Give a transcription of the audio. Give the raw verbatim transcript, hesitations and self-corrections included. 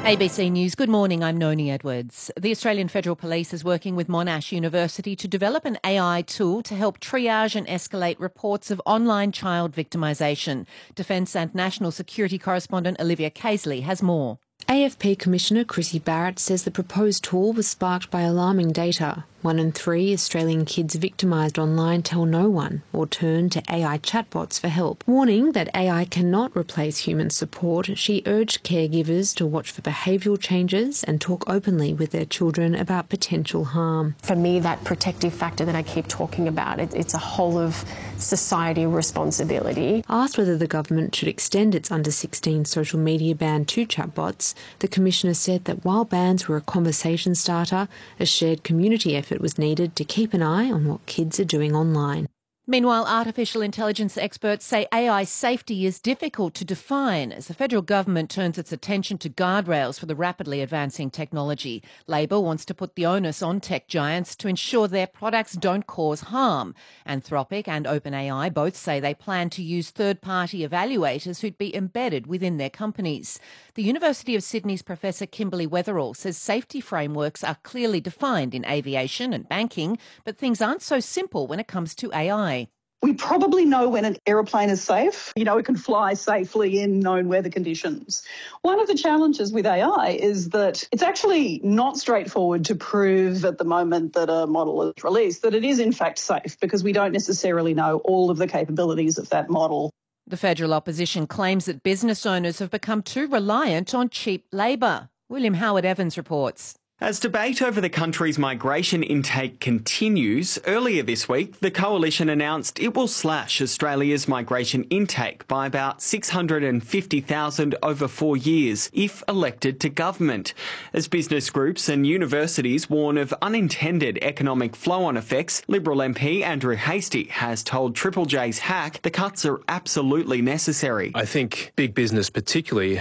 A B C News, good morning, I'm Noni Edwards. The Australian Federal Police is working with Monash University to develop an A I tool to help triage and escalate reports of online child victimisation. Defence and National Security correspondent Olivia Casely has more. A F P Commissioner Chrissy Barrett says the proposed tool was sparked by alarming data. One in three Australian kids victimised online tell no one or turn to A I chatbots for help. Warning that A I cannot replace human support, she urged caregivers to watch for behavioural changes and talk openly with their children about potential harm. For me, that protective factor that I keep talking about, it, it's a whole of society responsibility. Asked whether the government should extend its under sixteen social media ban to chatbots, the Commissioner said that while bans were a conversation starter, a shared community effort was needed to keep an eye on what kids are doing online. Meanwhile, artificial intelligence experts say A I safety is difficult to define as the federal government turns its attention to guardrails for the rapidly advancing technology. Labor wants to put the onus on tech giants to ensure their products don't cause harm. Anthropic and OpenAI both say they plan to use third-party evaluators who'd be embedded within their companies. The University of Sydney's Professor Kimberly Weatherall says safety frameworks are clearly defined in aviation and banking, but things aren't so simple when it comes to A I. We probably know when an aeroplane is safe. You know, it can fly safely in known weather conditions. One of the challenges with A I is that it's actually not straightforward to prove at the moment that a model is released that it is in fact safe, because we don't necessarily know all of the capabilities of that model. The federal opposition claims that business owners have become too reliant on cheap labour. William Howard-Evans reports. As debate over the country's migration intake continues, earlier this week the Coalition announced it will slash Australia's migration intake by about six hundred fifty thousand over four years if elected to government. As business groups and universities warn of unintended economic flow-on effects, Liberal M P Andrew Hastie has told Triple J's Hack the cuts are absolutely necessary. I think big business particularly